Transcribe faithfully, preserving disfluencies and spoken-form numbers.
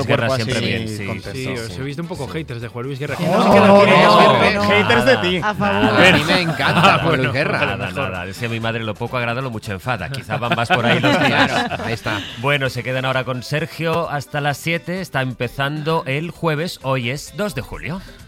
Guerra cuerpo siempre así bien, sí. contento. Sí, os he visto un poco haters de Juan Luis Guerra. No, sé qué la no, queréis no, ver, no, ¿eh? haters de ti. A favor. A mí me encanta Juan Luis Bueno, Guerra. Nada, nada. Decía mi madre, lo poco agrada, lo mucho enfada. Quizá van más por ahí los días. Claro, ahí está. Bueno, se quedan ahora con Sergio hasta las siete. Está empezando el jueves. Hoy es dos de julio.